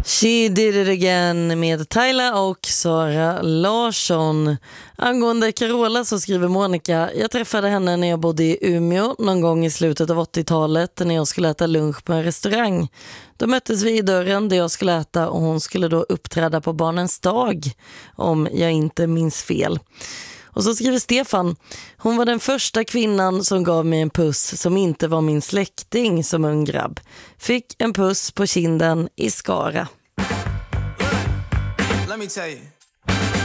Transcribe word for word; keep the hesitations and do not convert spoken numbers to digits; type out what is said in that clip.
She did it again med Tyla och Sara Larsson. Angående Carola så skriver Monica: jag träffade henne när jag bodde i Umeå någon gång i slutet av åttiotalet när jag skulle äta lunch på en restaurang. Då möttes vi i dörren där jag skulle äta och hon skulle då uppträda på Barnens dag, om jag inte minns fel. Och så skriver Stefan: hon var den första kvinnan som gav mig en puss som inte var min släkting som ung grabb. Fick en puss på kinden i Skara. Let me tell you.